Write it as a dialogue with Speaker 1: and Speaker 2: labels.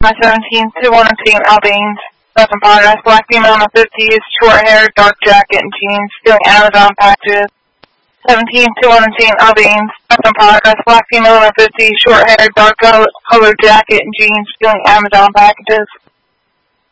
Speaker 1: My 17, 210 Aldeans, Southern Progress, black female in the 50s, short hair, dark jacket and jeans, stealing Amazon packages. 17, 210 Aldeans, Southern Progress, black female in the 50s, short hair, dark colored jacket and jeans, stealing Amazon packages.